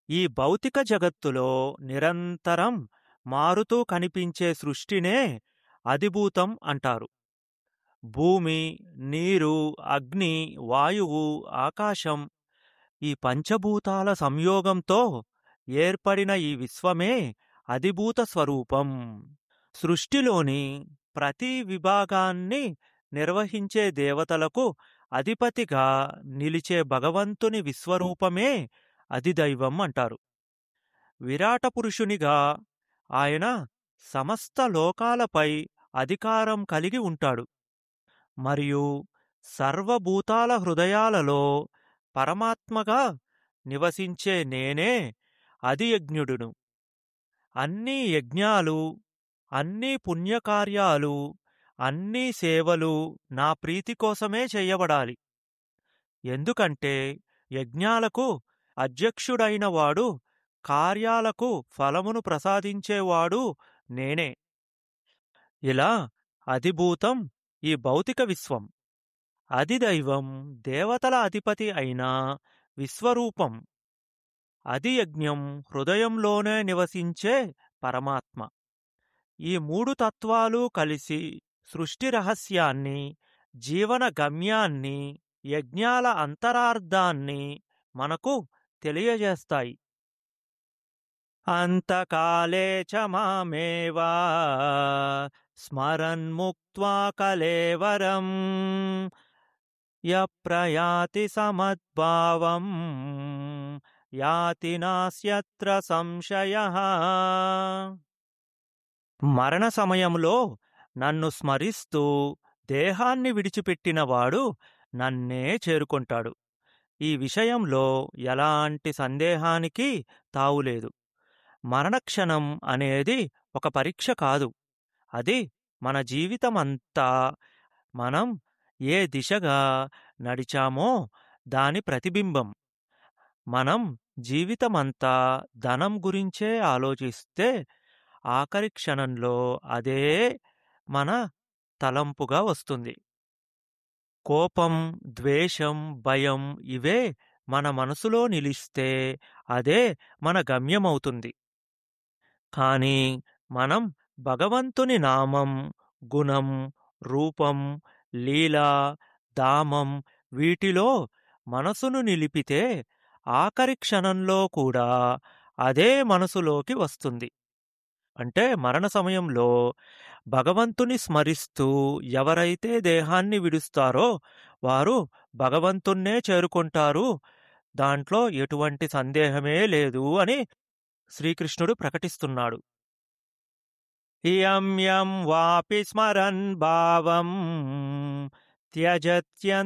ఈ భౌతిక జగత్తులో నిరంతరం మారుతూ కనిపించే సృష్టినే అధిభూతం అంటారు. భూమి, నీరు, అగ్ని, వాయువు, ఆకాశం ఈ పంచభూతాల సంయోగంతో ఏర్పడిన ఈ విశ్వమే అధిభూత స్వరూపం. సృష్టిలోని ప్రతి విభాగాన్ని నిర్వహించే దేవతలకు అధిపతిగా నిలిచే భగవంతుని విశ్వరూపమే అధిదైవం అంటారు. విరాట పురుషునిగా ఆయన సమస్త లోకాలపై అధికారం కలిగి ఉంటాడు. మరియు సర్వభూతాల హృదయాలలో పరమాత్మగా నివసించే నేనే అధియజ్ఞుడును. అన్ని యజ్ఞాలు, అన్ని పుణ్యకార్యాలు, అన్ని సేవలు నా ప్రీతి కోసమే చెయ్యబడాలి. ఎందుకంటే యజ్ఞాలకు అధ్యక్షుడైన వాడు, కార్యాలకు ఫలమును ప్రసాదించేవాడు నేనే. ఇలా అధిభూతం ఈ భౌతిక విశ్వం, అధిదైవం దేవతల అధిపతి అయిన విశ్వరూపం, అధియజ్ఞం హృదయంలోనే నివసించే పరమాత్మ. ఈ మూడు తత్వాలు కలిసి సృష్టి రహస్యాన్ని, జీవన గమ్యాన్ని, యజ్ఞాల అంతరార్థాన్ని మనకు తెలియజేస్తాయి. అంతకాలే చ మామేవా స్మరన్ముక్త్వా కలేవరం యప్రయాతి సమద్భావం యాతి నాస్యత్ర సంశయః. మరణ సమయంలో నన్ను స్మరిస్తూ దేహాన్ని విడిచిపెట్టినవాడు నన్నే చేరుకుంటాడు. ఈ విషయంలో ఎలాంటి సందేహానికి తావులేదు. మరణక్షణం అనేది ఒక పరీక్ష కాదు. అది మన జీవితమంతా మనం ఏ దిశగా నడిచామో దాని ప్రతిబింబం. మనం జీవితమంతా ధనం గురించే ఆలోచిస్తే ఆఖరి క్షణంలో అదే మన తలంపుగా వస్తుంది. కోపం, ద్వేషం, భయం ఇవే మన మనసులో నిలిస్తే అదే మన గమ్యమవుతుంది. కానీ మనం భగవంతుని నామం, గుణం, రూపం, లీల, ధామం వీటిలో మనసును నిలిపితే ఆఖరి క్షణంలో కూడా అదే మనసులోకి వస్తుంది. అంటే మరణ సమయంలో భగవంతుని స్మరిస్తూ ఎవరైతే దేహాన్ని విడుస్తారో వారు భగవంతున్నే చేరుకుంటారు, దాంట్లో ఎటువంటి సందేహమే లేదు అని శ్రీకృష్ణుడు ప్రకటిస్తున్నాడు. యం యం వాపి స్మరన్ భావం త్యజత్యంతరాత్మన